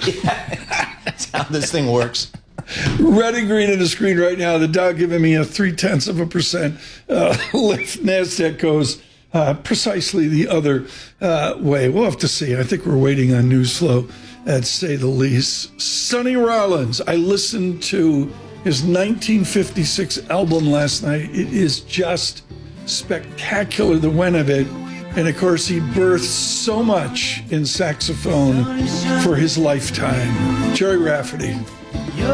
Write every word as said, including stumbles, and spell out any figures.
That's how this thing works. Red and green on the screen right now. The Dow giving me a three-tenths of a percent uh, lift. NASDAQ goes uh, precisely the other uh, way. We'll have to see. I think we're waiting on news flow, to say the least. Sonny Rollins. I listened to his nineteen fifty-six album last night. It is just spectacular, the went of it. And of course, he birthed so much in saxophone for his lifetime. Jerry Rafferty.